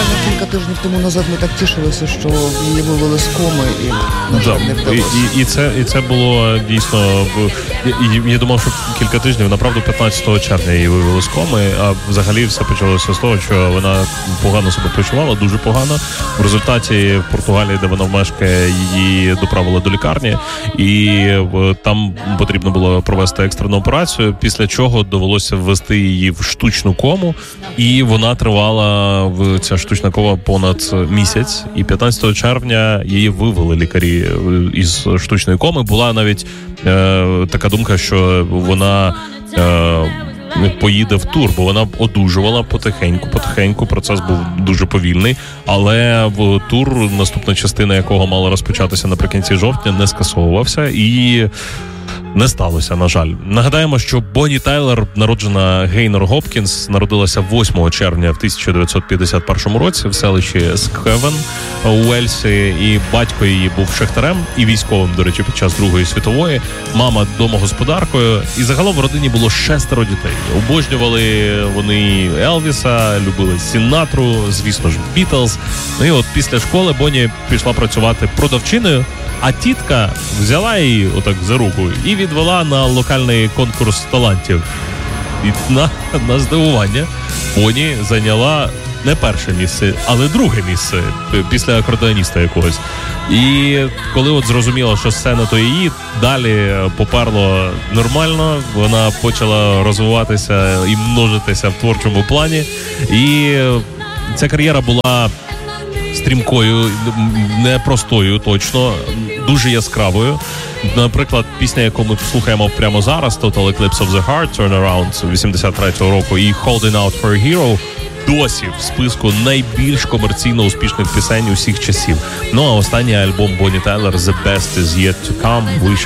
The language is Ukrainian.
Кілька тижнів тому назад ми так тішилися, що її вивели з коми і, на жаль, не вдалося. І це було дійсно... Я думав, що кілька тижнів, направду 15 червня її вивели з коми, а взагалі все почалося з того, що вона погано себе почувала, дуже погано. В результаті в Португалії, де вона мешкає, її доправили до лікарні, і там потрібно було провести екстрену операцію, після чого довелося ввести її в штучну кому, і вона тривала, ця штучна кома, понад місяць, і 15 червня її вивели лікарі із штучної коми. Була навіть така думка, що вона поїде в тур, бо вона одужувала потихеньку, процес був дуже повільний, але в тур, наступна частина якого мала розпочатися наприкінці жовтня, не скасовувався і не сталося, на жаль. Нагадаємо, що Бонні Тайлер, народжена Гейнор Гопкінс, народилася 8 червня в 1951 році в селищі Скевен у Уельсі, і батько її був шахтарем і військовим, до речі, під час Другої світової, мама домогосподаркою, і загалом в родині було 6 дітей. Обожнювали вони Елвіса, любили Сінатру, звісно ж, Бітлз. Ну і от після школи Бонні пішла працювати продавчиною, а тітка взяла її отак за руку і відвела на локальний конкурс талантів. І на здивування Бонні зайняла не перше місце, але друге місце після акордеоніста якогось. І коли от зрозуміла, що сцена то її, далі поперло нормально, вона почала розвиватися і множитися в творчому плані. І ця кар'єра була стрімкою, непростою точно, дуже яскравою. Наприклад, пісня, яку ми слухаємо прямо зараз, Total Eclipse of the Heart, Turnaround 83-го року, і Holding Out for a Hero досі в списку найбільш комерційно успішних пісень усіх часів. Ну а останній альбом Бонні Тайлер The Best Is Yet To Come вийшов